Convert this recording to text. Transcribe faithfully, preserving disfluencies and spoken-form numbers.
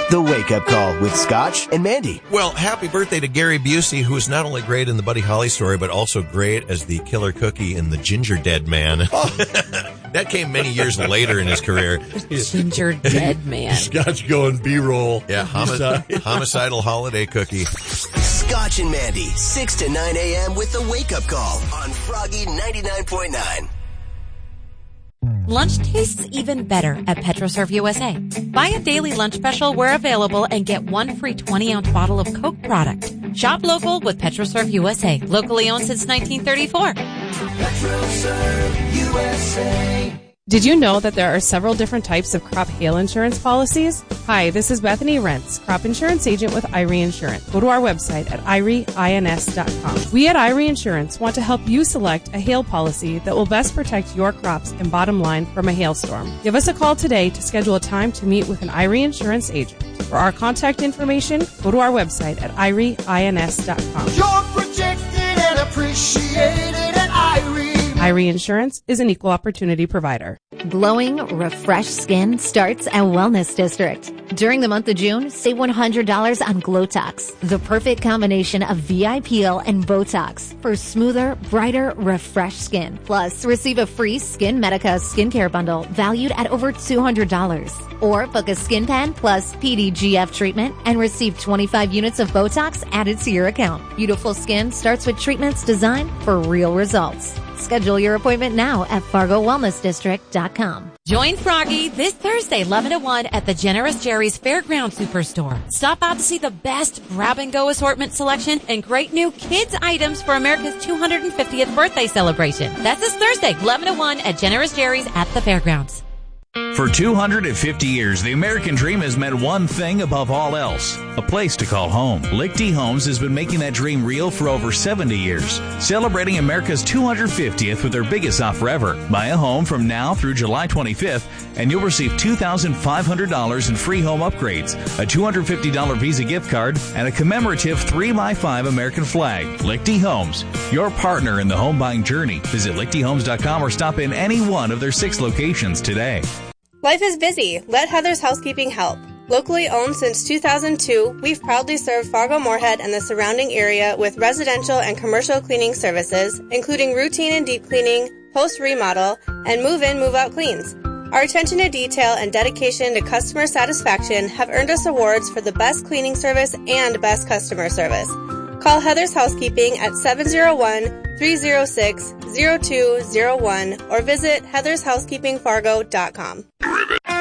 The Wake Up Call with Scotch and Mandy. Well, happy birthday to Gary Busey, who is not only great in the Buddy Holly story, but also great as the killer cookie in The Ginger Dead Man. Oh. That came many years later in his career. Ginger Dead Man. Scotch going B-roll. Yeah, homi- homicidal holiday cookie. Scotch and Mandy, six to nine a.m. with The Wake Up Call on Froggy ninety-nine point nine. Lunch tastes even better at PetroServe U S A. Buy a daily lunch special where available and get one free twenty-ounce bottle of Coke product. Shop local with PetroServe U S A. Locally owned since nineteen thirty-four. PetroServe U S A. Did you know that there are several different types of crop hail insurance policies? Hi, this is Bethany Rentz, crop insurance agent with I R E Insurance. Go to our website at I R E ins dot com. We at I R E Insurance want to help you select a hail policy that will best protect your crops and bottom line from a hailstorm. Give us a call today to schedule a time to meet with an I R E Insurance agent. For our contact information, go to our website at I R E ins dot com. You're protected and appreciated at I R E. I R E Insurance is an equal opportunity provider. Glowing, refreshed skin starts at Wellness District. During the month of June, save one hundred dollars on Glotox, the perfect combination of V I Peel and Botox for smoother, brighter, refreshed skin. Plus, receive a free Skin Medica skincare bundle valued at over two hundred dollars. Or book a Skin Pen plus P D G F treatment and receive twenty-five units of Botox added to your account. Beautiful skin starts with treatments designed for real results. Schedule your appointment now at Fargo Wellness District dot com. Join Froggy this Thursday, eleven to one at the Generous Jerry's Fairground Superstore. Stop out to see the best grab-and-go assortment selection and great new kids' items for America's two hundred fiftieth birthday celebration. That's this Thursday, eleven to one at Generous Jerry's at the Fairgrounds. For two hundred fifty years, the American dream has meant one thing above all else, a place to call home. Lichty Homes has been making that dream real for over seventy years, celebrating America's two hundred fiftieth with their biggest offer ever. Buy a home from now through July twenty-fifth, and you'll receive two thousand five hundred dollars in free home upgrades, a two hundred fifty dollars Visa gift card, and a commemorative three by five American flag. Lichty Homes, your partner in the home buying journey. Visit lichty homes dot com or stop in any one of their six locations today. Life is busy. Let Heather's Housekeeping help. Locally owned since two thousand two, we've proudly served Fargo-Moorhead and the surrounding area with residential and commercial cleaning services, including routine and deep cleaning, post-remodel, and move-in, move-out cleans. Our attention to detail and dedication to customer satisfaction have earned us awards for the best cleaning service and best customer service. Call Heather's Housekeeping at seven oh one, three oh six, oh two oh one or visit heathers housekeeping fargo dot com.